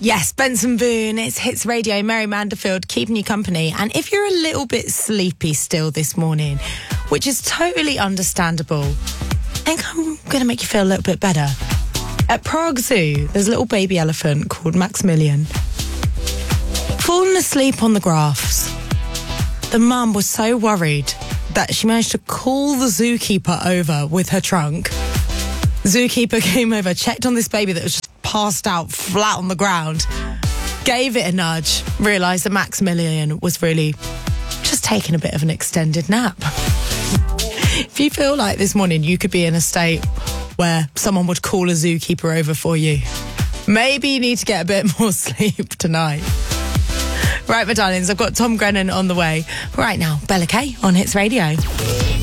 Yes, Benson Boone, it's Hits Radio, Mary Manderfield, keeping you company. And if you're a little bit sleepy still this morning, which is totally understandable, I think I'm going to make you feel a little bit better. At Prague Zoo, there's a little baby elephant called Maximilian. Fallen asleep on the grass. The mum was so worried that she managed to call the zookeeper over with her trunk. Zookeeper came over, checked on this baby that was just passed out flat on the ground, gave it a nudge, realised that Maximilian was really just taking a bit of an extended nap. If you feel like this morning you could be in a state where someone would call a zookeeper over for you, maybe you need to get a bit more sleep tonight. Right, my darlings, I've got Tom Grennan on the way. Right now, Bella Kay on Hits Radio.